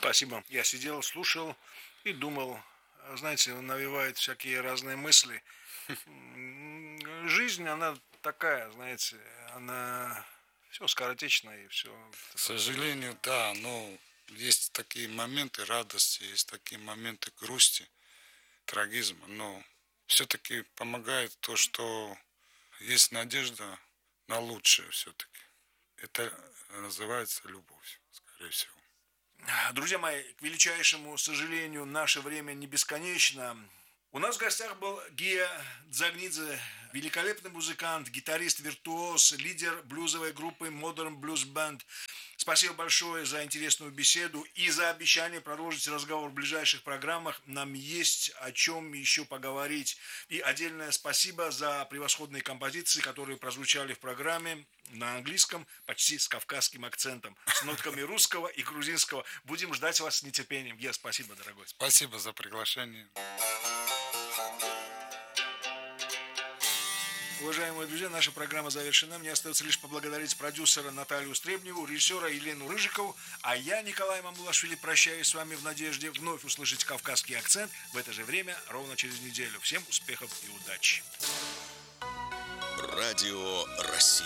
Спасибо. Я сидел, слушал и думал. Знаете, навевает всякие разные мысли. Жизнь, она такая, знаете, она все скоротечно и все. К сожалению, да, но есть такие моменты радости, есть такие моменты грусти, трагизма, но все-таки помогает то, что есть надежда на лучшее все-таки. Это называется любовь, скорее всего. Друзья мои, к величайшему сожалению, наше время не бесконечно. У нас в гостях был Гия Дзагнидзе, великолепный музыкант, гитарист, виртуоз, лидер блюзовой группы Modern Blues Band. Спасибо большое за интересную беседу и за обещание продолжить разговор в ближайших программах. Нам есть о чем еще поговорить. И отдельное спасибо за превосходные композиции, которые прозвучали в программе на английском, почти с кавказским акцентом, с нотками русского и грузинского. Будем ждать вас с нетерпением. Гия, спасибо, дорогой. Спасибо за приглашение. Уважаемые друзья, наша программа завершена. Мне остается лишь поблагодарить продюсера Наталью Стребневу, режиссера Елену Рыжикову, а я, Николай Мамулашвили, прощаюсь с вами в надежде вновь услышать кавказский акцент в это же время, ровно через неделю. Всем успехов и удачи. Радио России.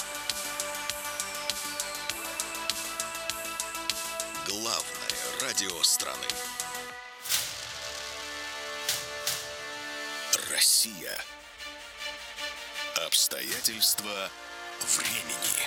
Главное радио страны. Россия. Обстоятельства времени.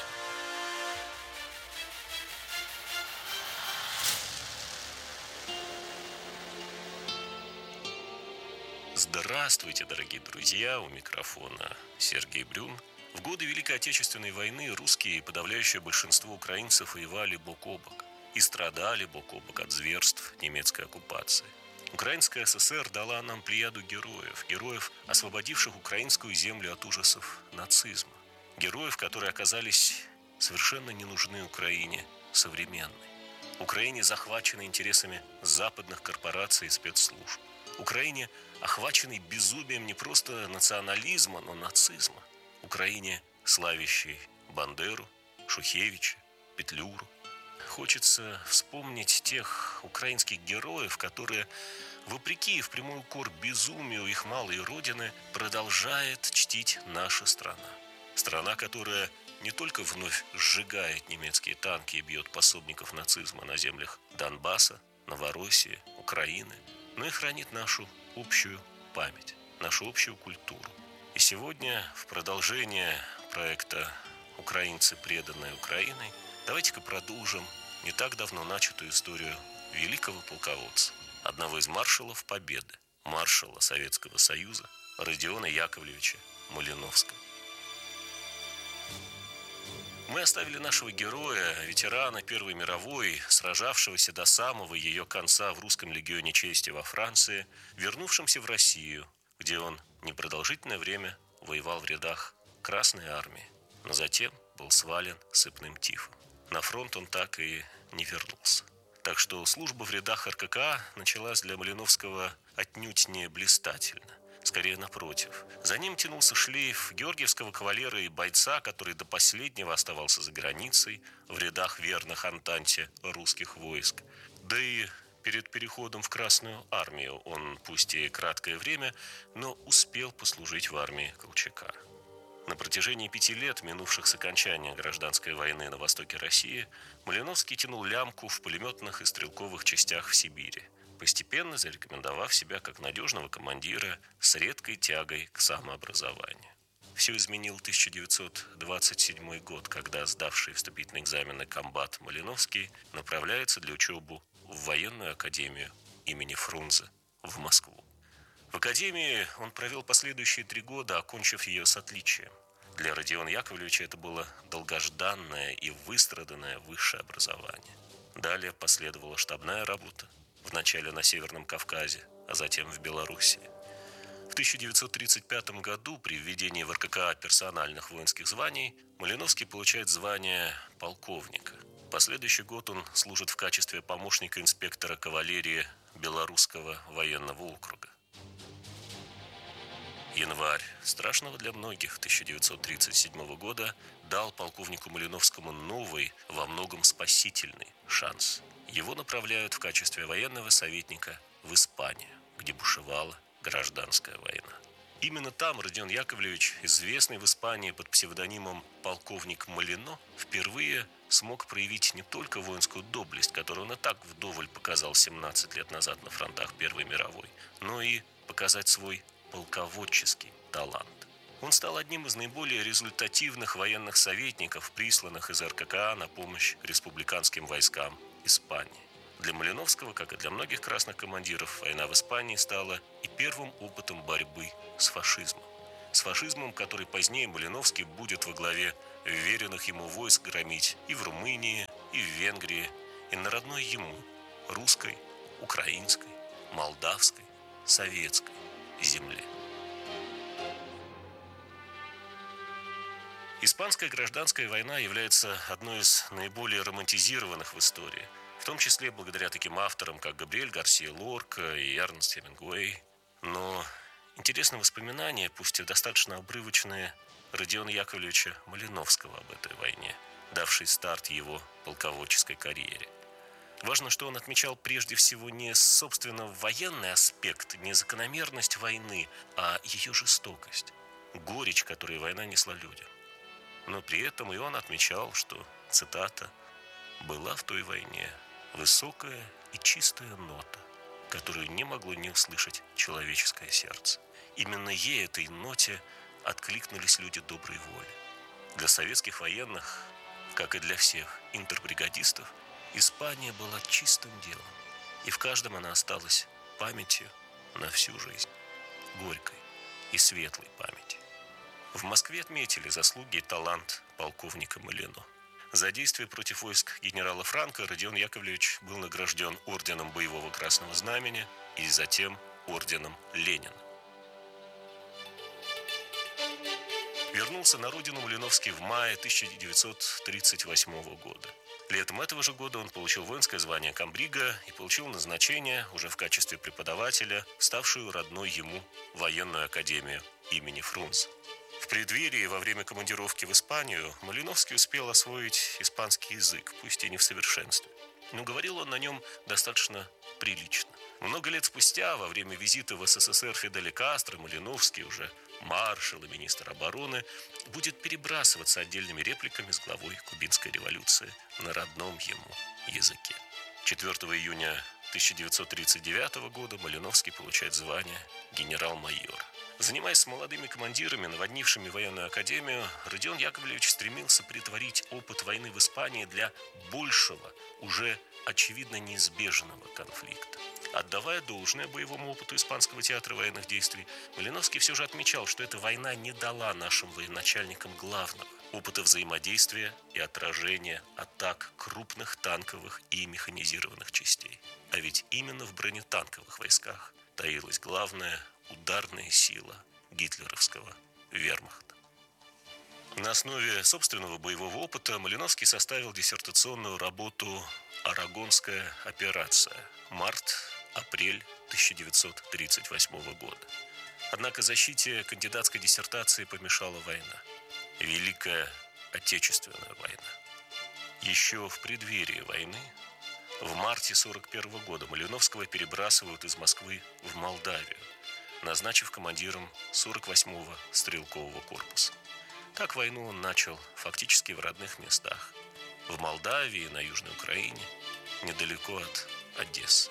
Здравствуйте, дорогие друзья, у микрофона Сергей Брюн. В годы Великой Отечественной войны русские и подавляющее большинство украинцев воевали бок о бок и страдали бок о бок от зверств немецкой оккупации. Украинская ССР дала нам плеяду героев, освободивших украинскую землю от ужасов нацизма. Героев, которые оказались совершенно не нужны Украине современной. Украине, захваченной интересами западных корпораций и спецслужб. Украине, охваченной безумием не просто национализма, но нацизма. Украине, славящей Бандеру, Шухевича, Петлюру. Хочется вспомнить тех украинских героев, которые, вопреки в прямой укор безумию их малой родины, продолжает чтить наша страна. Страна, которая не только вновь сжигает немецкие танки и бьет пособников нацизма на землях Донбасса, Новороссии, Украины, но и хранит нашу общую память, нашу общую культуру. И сегодня, в продолжение проекта «Украинцы, преданные Украиной», давайте-ка продолжим не так давно начатую историю великого полководца, одного из маршалов Победы, маршала Советского Союза Родиона Яковлевича Малиновского. Мы оставили нашего героя, ветерана Первой мировой, сражавшегося до самого ее конца в Русском легионе чести во Франции, вернувшимся в Россию, где он непродолжительное время воевал в рядах Красной армии, но затем был свален сыпным тифом. На фронт он так и не вернулся. Так что служба в рядах РККА началась для Малиновского отнюдь не блистательно. Скорее напротив. За ним тянулся шлейф георгиевского кавалера и бойца, который до последнего оставался за границей, в рядах верных Антанте русских войск. Да и перед переходом в Красную армию он, пусть и краткое время, но успел послужить в армии Колчака. На протяжении 5 лет, минувших с окончания гражданской войны на востоке России, Малиновский тянул лямку в пулеметных и стрелковых частях в Сибири, постепенно зарекомендовав себя как надежного командира с редкой тягой к самообразованию. Все изменил 1927 год, когда сдавший вступительные экзамены комбат Малиновский направляется для учебы в военную академию имени Фрунзе в Москву. В академии он провел последующие 3 года, окончив ее с отличием. Для Родиона Яковлевича это было долгожданное и выстраданное высшее образование. Далее последовала штабная работа, вначале на Северном Кавказе, а затем в Белоруссии. В 1935 году при введении в РККА персональных воинских званий Малиновский получает звание полковника. В последующий год он служит в качестве помощника инспектора кавалерии Белорусского военного округа. Январь страшного для многих 1937 года дал полковнику Малиновскому новый, во многом спасительный шанс. Его направляют в качестве военного советника в Испанию, где бушевала гражданская война. Именно там Родион Яковлевич, известный в Испании под псевдонимом полковник Малино, впервые смог проявить не только воинскую доблесть, которую он и так вдоволь показал 17 лет назад на фронтах Первой мировой, но и показать свой полководческий талант. Он стал одним из наиболее результативных военных советников, присланных из РККА на помощь республиканским войскам Испании. Для Малиновского, как и для многих красных командиров, война в Испании стала и первым опытом борьбы с фашизмом. С фашизмом, который позднее Малиновский будет во главе веренных ему войск громить и в Румынии, и в Венгрии, и на родной ему русской, украинской, молдавской, советской земле. Испанская гражданская война является одной из наиболее романтизированных в истории, в том числе благодаря таким авторам, как Габриэль Гарсия Лорка и Эрнест Хемингуэй. Но интересны воспоминания, пусть и достаточно обрывочные, Родиона Яковлевича Малиновского об этой войне, давшей старт его полководческой карьере. Важно, что он отмечал прежде всего не собственно военный аспект, не закономерность войны, а ее жестокость, горечь, которую война несла людям. Но при этом и он отмечал, что, цитата, «была в той войне высокая и чистая нота, которую не могло не услышать человеческое сердце. Именно ей, этой ноте, откликнулись люди доброй воли. Для советских военных, как и для всех интербригадистов, Испания была чистым делом, и в каждом она осталась памятью на всю жизнь, горькой и светлой памяти. В Москве отметили заслуги и талант полковника Малино. За действия против войск генерала Франко Родион Яковлевич был награжден орденом Боевого Красного Знамени и затем орденом Ленина. Вернулся на родину Малиновский в мае 1938 года. Летом этого же года он получил воинское звание камбрига и получил назначение уже в качестве преподавателя, ставшую родной ему военную академию имени Фрунзе. В преддверии во время командировки в Испанию Малиновский успел освоить испанский язык, пусть и не в совершенстве. Но говорил он на нем достаточно прилично. Много лет спустя, во время визита в СССР Фиделя Кастро, Малиновский, уже маршал и министр обороны, будет перебрасываться отдельными репликами с главой Кубинской революции на родном ему языке. 4 июня 1939 года Малиновский получает звание генерал-майор. Занимаясь с молодыми командирами, наводнившими военную академию, Родион Яковлевич стремился претворить опыт войны в Испании для большего, уже очевидно неизбежного конфликта. Отдавая должное боевому опыту Испанского театра военных действий, Малиновский все же отмечал, что эта война не дала нашим военачальникам главного – опыта взаимодействия и отражения атак крупных танковых и механизированных частей. А ведь именно в бронетанковых войсках таилась главная ударная сила гитлеровского вермахта. На основе собственного боевого опыта Малиновский составил диссертационную работу «Арагонская операция. Март-апрель 1938 года». Однако защите кандидатской диссертации помешала война. Великая Отечественная война. Еще в преддверии войны, в марте 1941 года, Малиновского перебрасывают из Москвы в Молдавию, назначив командиром 48-го стрелкового корпуса. Так войну он начал фактически в родных местах. В Молдавии, на Южной Украине, недалеко от Одессы.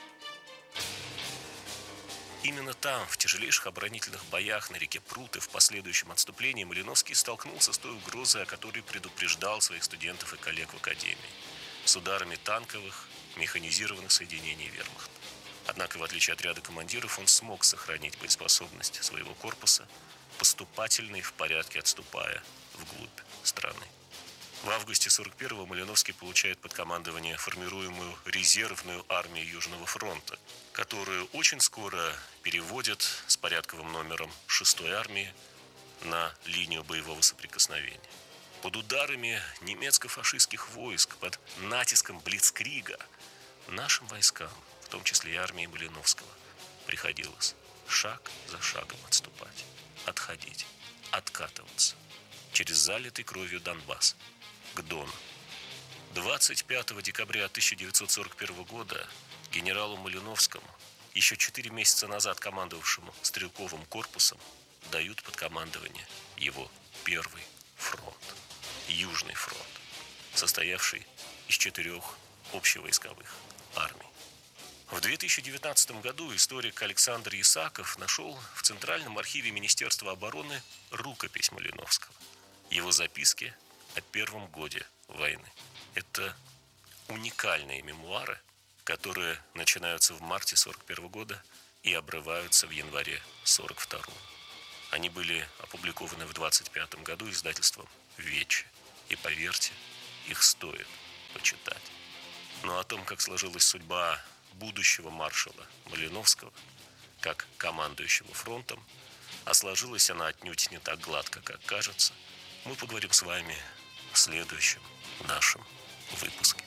Именно там, в тяжелейших оборонительных боях на реке Прут и в последующем отступлении, Малиновский столкнулся с той угрозой, о которой предупреждал своих студентов и коллег в академии, с ударами танковых, механизированных соединений вермахта. Однако, в отличие от ряда командиров, он смог сохранить боеспособность своего корпуса, поступательно и в порядке отступая вглубь страны. В августе 1941-го Малиновский получает под командование формируемую резервную армию Южного фронта, которую очень скоро переводят с порядковым номером 6-й армии на линию боевого соприкосновения. Под ударами немецко-фашистских войск, под натиском блицкрига нашим войскам, в том числе и армии Малиновского, приходилось шаг за шагом отступать, отходить, откатываться через залитый кровью Донбасс к Дону. 25 декабря 1941 года генералу Малиновскому, еще 4 месяца назад командовавшему стрелковым корпусом, дают под командование его первый фронт, Южный фронт, состоявший из 4 общевойсковых армий. В 2019 году историк Александр Исаков нашел в Центральном архиве Министерства обороны рукопись Малиновского, его записки о первом годе войны. Это уникальные мемуары, которые начинаются в марте 1941 года и обрываются в январе 1942. Они были опубликованы в 1925 году издательством «Вече». И поверьте, их стоит почитать. Но о том, как сложилась судьба будущего маршала Малиновского, как командующего фронтом, а сложилась она отнюдь не так гладко, как кажется, мы поговорим с вами в следующем нашем выпуске.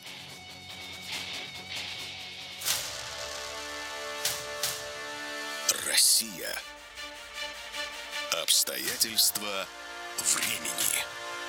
Россия. Обстоятельства времени.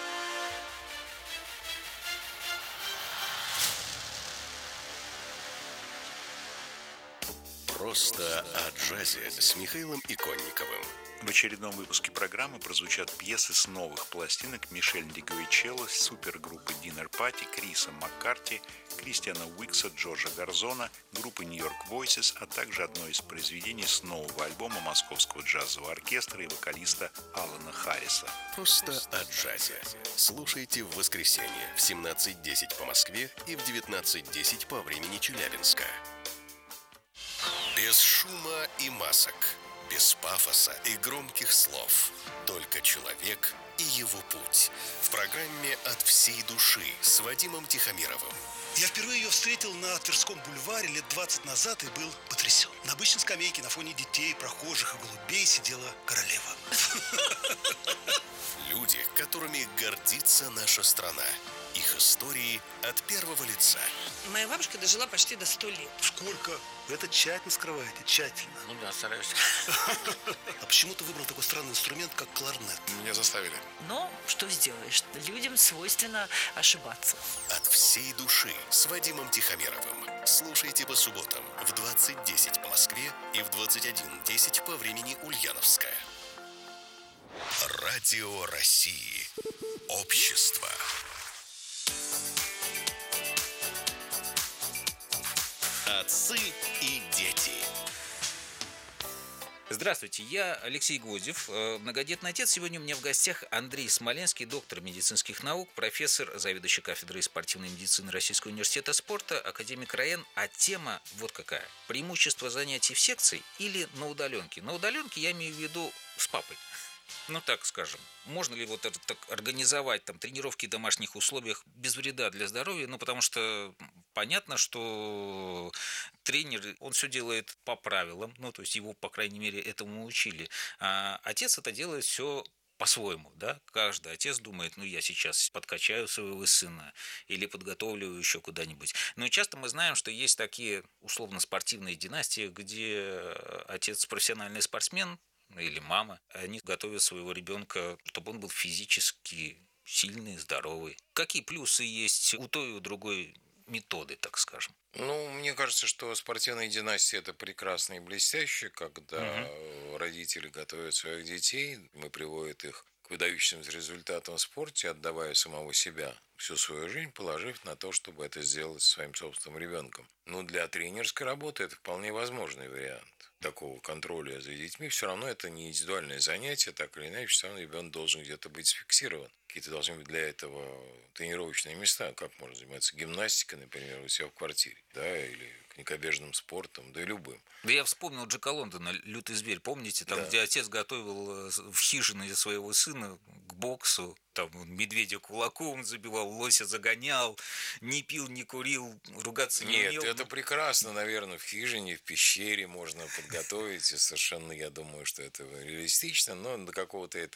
Просто о джазе с Михаилом Иконниковым. В очередном выпуске программы прозвучат пьесы с новых пластинок Мишель Дегуичелло, супергруппы Dinner Party, Криса Маккарти, Кристиана Уикса, Джорджа Гарзона, группы New York Voices, а также одно из произведений с нового альбома Московского джазового оркестра и вокалиста Алана Харриса. Просто о джазе. Слушайте в воскресенье в 17:10 по Москве и в 19:10 по времени Челябинска. Без шума и масок, без пафоса и громких слов. Только человек и его путь. В программе «От всей души» с Вадимом Тихомировым. Я впервые ее встретил на Тверском бульваре лет 20 назад и был потрясен. На обычной скамейке на фоне детей, прохожих и голубей сидела королева. Люди, которыми гордится наша страна. Их истории от первого лица. Моя бабушка дожила почти до 100 лет. Сколько? Вы это тщательно скрываете, тщательно. Ну да, стараюсь. А почему ты выбрал такой странный инструмент, как кларнет? Меня заставили. Но что сделаешь? Людям свойственно ошибаться. От всей души с Вадимом Тихомировым. Слушайте по субботам в 20:10 по Москве и в 21:10 по времени Ульяновская. Радио России. Общество. Отцы и дети. Здравствуйте, я Алексей Гвоздев, многодетный отец. Сегодня у меня в гостях Андрей Смоленский, доктор медицинских наук, профессор, заведующий кафедрой спортивной медицины Российского университета спорта, академик РАЭН. А тема вот какая. Преимущество занятий в секции или на удаленке? На удаленке я имею в виду с папой. Ну, так скажем, можно ли вот это так организовать там тренировки в домашних условиях без вреда для здоровья? Ну, потому что понятно, что тренер, он все делает по правилам, ну, то есть его, по крайней мере, этому учили. А отец это делает все по-своему, да, каждый отец думает, ну, я сейчас подкачаю своего сына или подготовлю его еще куда-нибудь. Но часто мы знаем, что есть такие условно-спортивные династии, где отец профессиональный спортсмен, или мама, они готовят своего ребенка, чтобы он был физически сильный, здоровый. Какие плюсы есть у той и у другой методы, так скажем? Ну, мне кажется, что спортивная династия – это прекрасно и блестяще, когда родители готовят своих детей, мы приводят их к выдающимся результатам в спорте, отдавая самого себя, всю свою жизнь положив на то, чтобы это сделать со своим собственным ребенком. Но для тренерской работы это вполне возможный вариант такого контроля за детьми. Все равно это не индивидуальное занятие, так или иначе, все равно ребенок должен где-то быть зафиксирован. Какие-то должны быть для этого тренировочные места, как можно заниматься гимнастикой, например, у себя в квартире, да, или конькобежным спортом, да и любым. Да я вспомнил Джека Лондона, «Лютый зверь», помните, там, Да. где отец готовил в хижине своего сына к боксу, там медведя кулаком забивал, лося загонял, не пил, не курил, ругаться не Нет, умел. это прекрасно, наверное, в хижине, в пещере можно подготовить, и совершенно, я думаю, что это реалистично, но до какого-то этапа.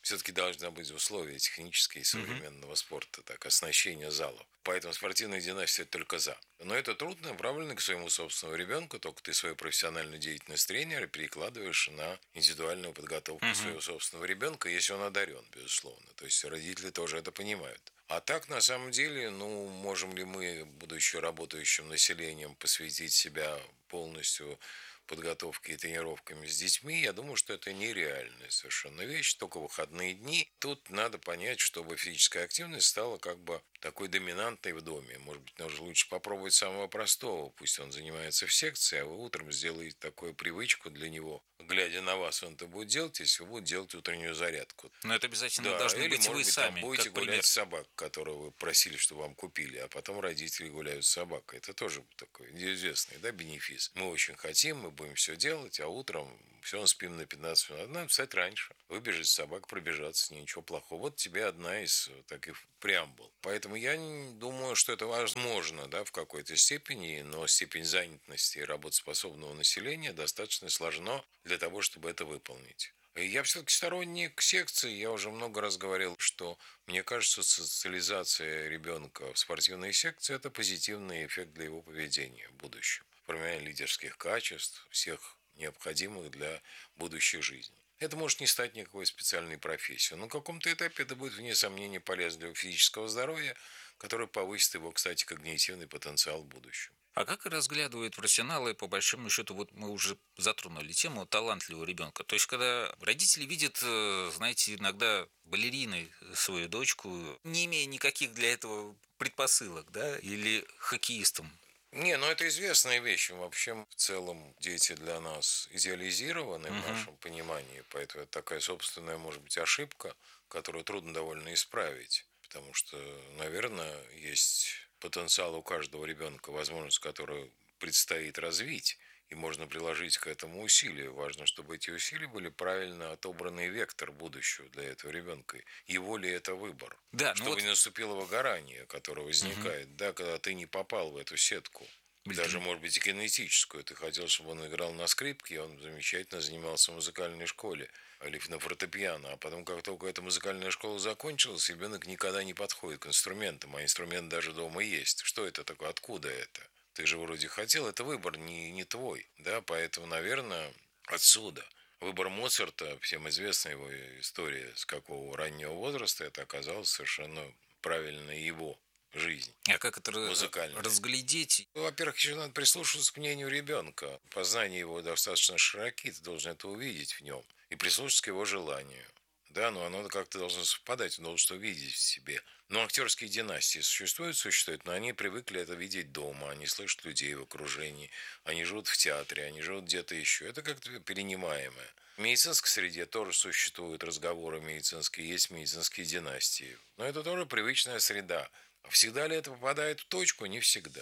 все-таки должны быть условия технические и современного спорта, так, оснащение залов. Поэтому спортивная династия только за. Но это трудно, направлено к своему собственному ребенку, только ты свою профессиональную деятельность тренера перекладываешь на индивидуальную подготовку своего собственного ребенка, если он одарен, безусловно. То есть родители тоже это понимают. А так, на самом деле, можем ли мы, будучи работающим населением, посвятить себя полностью подготовке и тренировками с детьми, я думаю, что это нереальная совершенно вещь, только выходные дни. Тут надо понять, чтобы физическая активность стала как бы такой доминантной в доме. Может быть, нужно лучше попробовать самого простого. Пусть он занимается в секции, а вы утром сделаете такую привычку для него. Глядя на вас, он это будет делать, если вы будете делать утреннюю зарядку. Но это обязательно должны быть вы сами, будете как гулять пример. с собак, которую вы просили, чтобы вам купили, а потом родители гуляют с собакой. Это тоже такой известный, бенефис. Мы очень хотим, мы будем все делать, а утром все, спим на 15 минут. Надо встать раньше. Выбежать с собак, пробежаться, ничего плохого. Вот тебе одна из таких преамбул. Поэтому я думаю, что это возможно, в какой-то степени, но степень занятости и работоспособного населения достаточно сложна для того, чтобы это выполнить. Я все-таки сторонник секции. Я уже много раз говорил, что мне кажется, социализация ребенка в спортивной секции – это позитивный эффект для его поведения в будущем. Формирование лидерских качеств, всех необходимых для будущей жизни. Это может не стать никакой специальной профессией, но на каком-то этапе это будет, вне сомнения, полезно для физического здоровья, которое повысит его, кстати, когнитивный потенциал в будущем. А как разглядывают профессионалы, по большому счету, вот мы уже затронули тему талантливого ребенка. То есть, когда родители видят, знаете, иногда балериной свою дочку, не имея никаких для этого предпосылок, или хоккеистом. Это известная вещь. Вообще, в целом, дети для нас идеализированы в нашем понимании, поэтому это такая собственная, может быть, ошибка, которую трудно довольно исправить, потому что, наверное, есть потенциал у каждого ребенка, возможность, которую предстоит развить, и можно приложить к этому усилия. Важно, чтобы эти усилия были правильно отобранный вектор будущего для этого ребенка. Его ли это выбор? Чтобы не наступило выгорание, которое возникает, когда ты не попал в эту сетку. Даже, может быть, и кинетическую. Ты хотел, чтобы он играл на скрипке, и он замечательно занимался в музыкальной школе или на фортепиано. А потом, как только эта музыкальная школа закончилась, ребенок никогда не подходит к инструментам, а инструмент даже дома есть. Что это такое? Откуда это? Ты же вроде хотел, это выбор не твой, поэтому, наверное, отсюда. Выбор Моцарта, всем известна его история, с какого раннего возраста это оказалось совершенно правильно его жизнь. А как это разглядеть? Во-первых, еще надо прислушиваться к мнению ребенка. Познания его достаточно широки, ты должен это увидеть в нем и прислушаться к его желанию. Но оно как-то должно совпадать, он должен что видеть в себе. Но актерские династии существуют, но они привыкли это видеть дома, они слышат людей в окружении, они живут в театре, они живут где-то еще. Это как-то перенимаемое. В медицинской среде тоже существуют разговоры медицинские, есть медицинские династии. Но это тоже привычная среда. А всегда ли это попадает в точку? Не всегда.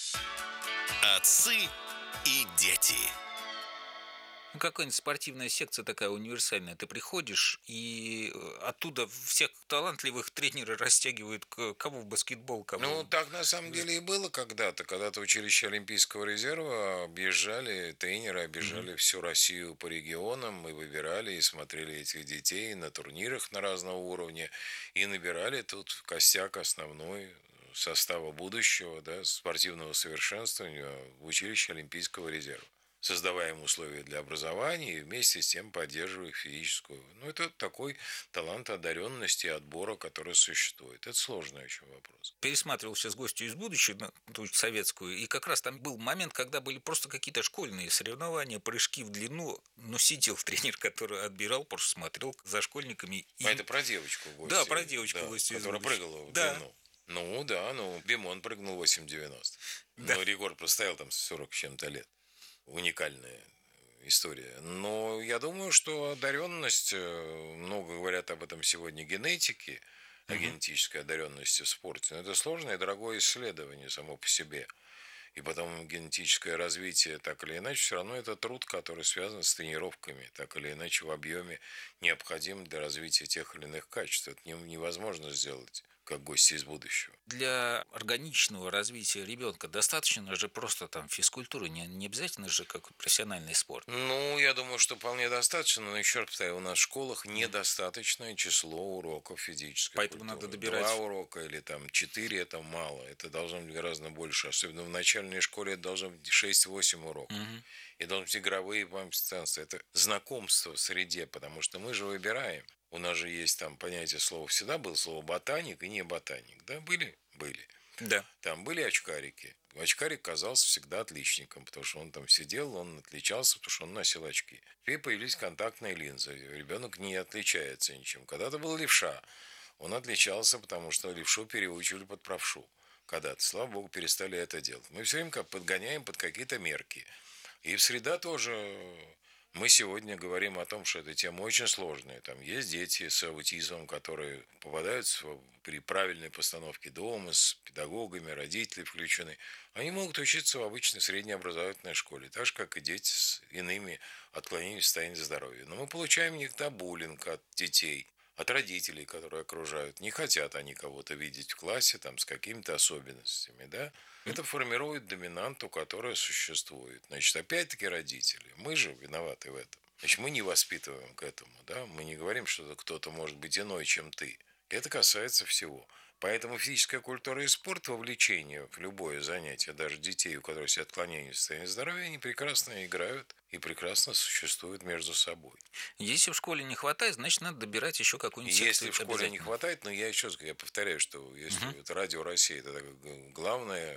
Отцы и дети. Какая-нибудь спортивная секция такая универсальная. Ты приходишь, и оттуда всех талантливых тренеры растягивают кого в баскетбол, кого... Так на самом деле и было когда-то. Когда-то училище Олимпийского резерва объезжали, тренеры объезжали всю Россию по регионам и выбирали, и смотрели этих детей на турнирах на разного уровня, и набирали тут костяк основной состава будущего, спортивного совершенствования в училище Олимпийского резерва, создавая им условия для образования и вместе с тем поддерживая физическую. Это такой талант одаренности и отбора, который существует. Это сложный очень вопрос. Пересматривал сейчас «Гостью из будущего», ту советскую, и как раз там был момент, когда были просто какие-то школьные соревнования, прыжки в длину, но сидел тренер, который отбирал, просто смотрел за школьниками. А это про девочку в «Гостью». Да, про девочку в «Гостью из будущего», которая прыгала в длину. Бимон прыгнул 8,90. Но рекорд простоял там 40 с чем-то лет. Уникальная история. Но я думаю, что одаренность, много говорят об этом сегодня генетики, о генетической одаренности в спорте, но это сложное и дорогое исследование само по себе. И потом генетическое развитие, так или иначе, все равно это труд, который связан с тренировками, так или иначе в объеме необходим для развития тех или иных качеств. Это невозможно сделать как гости из будущего. Для органичного развития ребенка достаточно же просто там физкультуры, не обязательно же как профессиональный спорт. Ну, я думаю, что вполне достаточно, но еще раз повторяю, у нас в школах недостаточное число уроков физической Поэтому культуры. надо добирать. 2 урока или там 4 это мало, это должно быть гораздо больше. Особенно в начальной школе это должно быть 6-8 уроков. И должны быть игровые пространства. Это знакомство в среде, потому что мы же выбираем. У нас же есть там понятие слова, всегда было слово ботаник и не ботаник. Да, были? Были. Да. Там были очкарики. Очкарик казался всегда отличником, потому что он там сидел, он отличался, потому что он носил очки. Теперь появились контактные линзы. Ребенок не отличается ничем. Когда-то был левша. Он отличался, потому что левшу переучивали под правшу. Когда-то, слава богу, перестали это делать. Мы все время подгоняем под какие-то мерки. И в среда тоже. Мы сегодня говорим о том, что эта тема очень сложная. Там есть дети с аутизмом, которые попадают при правильной постановке дома, с педагогами, родители включены. Они могут учиться в обычной среднеобразовательной школе, так же, как и дети с иными отклонениями в состоянии здоровья. Но мы получаем иногда буллинг от детей, от родителей, которые окружают. Не хотят они кого-то видеть в классе там, с какими-то особенностями, да? Это формирует доминанту, которая существует. Значит, опять-таки родители. Мы же виноваты в этом. Значит, мы не воспитываем к этому, да? Мы не говорим, что кто-то может быть иной, чем ты. Это касается всего. Поэтому физическая культура и спорт, вовлечение в любое занятие, даже детей, у которых есть отклонения в состоянии здоровья, они прекрасно играют и прекрасно существуют между собой. Если в школе не хватает, значит, надо добирать еще какую-нибудь секцию. Если в школе не хватает, но я еще раз я повторяю, что если это Радио Россия, это главное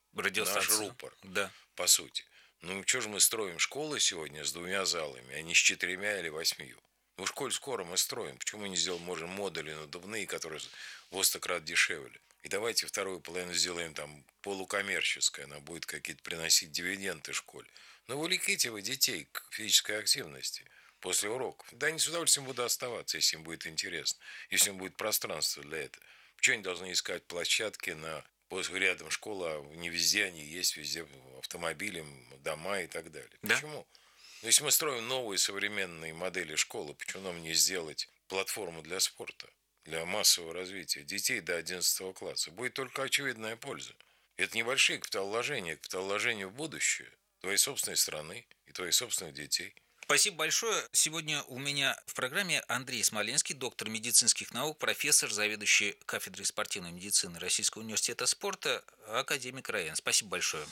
наш рупор, да. По сути. Ну, что же мы строим школы сегодня с 2 залами, а не с 4 или 8? Ну, в школе скоро мы строим. Почему мы не сделаем, можем, модули надувные, которые в 100 крат дешевле? И давайте вторую половину сделаем там полукоммерческой, она будет какие-то приносить дивиденды школе. Но увлеките вы детей к физической активности после уроков. Да, они с удовольствием будут оставаться, если им будет интересно, если им будет пространство для этого. Почему они должны искать площадки рядом школа, не везде они есть, везде автомобили, дома и так далее. Да? Почему? Но если мы строим новые современные модели школы, почему нам не сделать платформу для спорта, для массового развития детей до 11 класса? Будет только очевидная польза. Это небольшие капиталовложения в будущее твоей собственной страны и твоих собственных детей. Спасибо большое. Сегодня у меня в программе Андрей Смоленский, доктор медицинских наук, профессор, заведующий кафедрой спортивной медицины Российского университета спорта, академик РАЕН. Спасибо большое.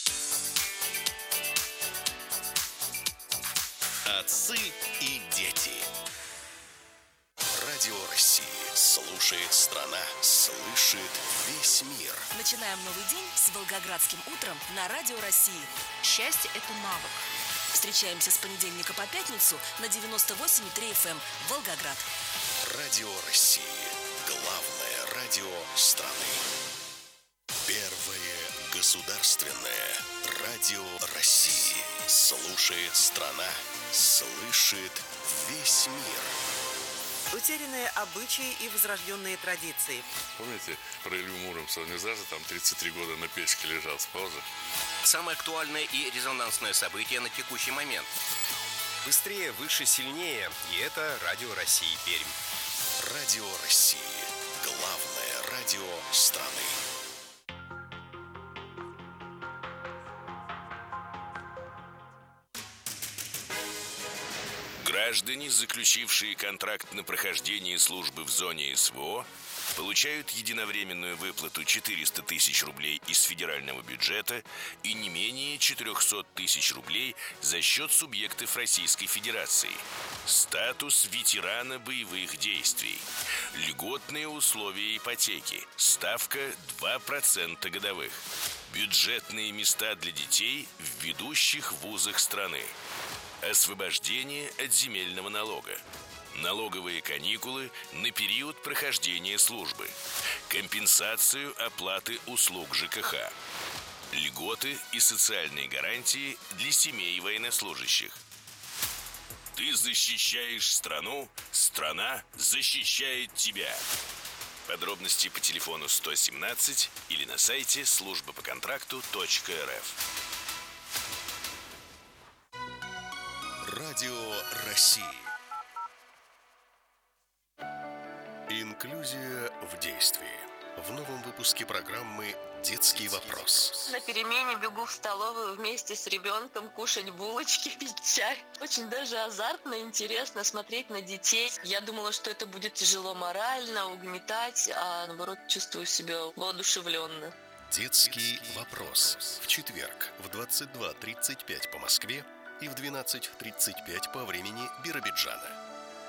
Отцы и дети. Радио России. Слушает страна. Слышит весь мир. Начинаем новый день с Волгоградским утром на Радио России. Счастье – это навык. Встречаемся с понедельника по пятницу на 98,3 FM Волгоград. Радио России. Главное радио страны. Первое государственное радио России. Слушает страна. Слышит весь мир. Утерянные обычаи и возрожденные традиции. Помните про Илью Муромца? Он не зря там 33 года на печке лежал, спал же. Самое актуальное и резонансное событие на текущий момент. Быстрее, выше, сильнее. И это Радио России Пермь. Радио России. Главное радио страны. Граждане, заключившие контракт на прохождение службы в зоне СВО, получают единовременную выплату 400 тысяч рублей из федерального бюджета и не менее 400 тысяч рублей за счет субъектов Российской Федерации. Статус ветерана боевых действий. Льготные условия ипотеки. Ставка 2% годовых. Бюджетные места для детей в ведущих вузах страны. Освобождение от земельного налога. Налоговые каникулы на период прохождения службы. Компенсацию оплаты услуг ЖКХ. Льготы и социальные гарантии для семей военнослужащих. Ты защищаешь страну, страна защищает тебя. Подробности по телефону 117 или на сайте службапоконтракту.рф. Радио России. Инклюзия в действии. в новом выпуске программы «Детский вопрос». На перемене бегу в столовую вместе с ребенком кушать булочки, пить чай. Очень даже азартно, интересно смотреть на детей. Я думала, что это будет тяжело морально, угнетать, а наоборот чувствую себя воодушевленно. «Детский вопрос» в четверг в 22:35 по Москве и в 12:35 по времени Биробиджана.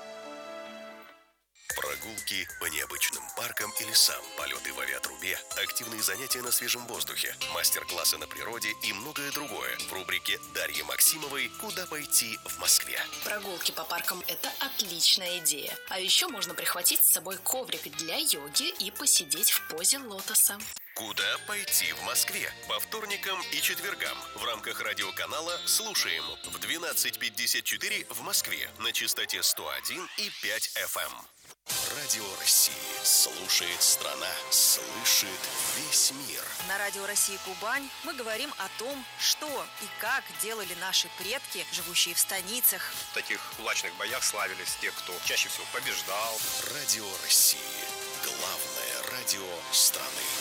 Прогулки по необычным паркам и лесам, полеты в авиатрубе, активные занятия на свежем воздухе, мастер-классы на природе и многое другое в рубрике Дарьи Максимовой «Куда пойти в Москве». Прогулки по паркам – это отличная идея. А еще можно прихватить с собой коврик для йоги и посидеть в позе лотоса. «Куда пойти в Москве» по вторникам и четвергам в рамках радиоканала «Слушаем» в 12:54 в Москве на частоте 101,5 FM. Радио России. Слушает страна, слышит весь мир. На Радио России Кубань мы говорим о том, что и как делали наши предки, живущие в станицах. В таких кулачных боях славились те, кто чаще всего побеждал. Радио России. Главное радио страны.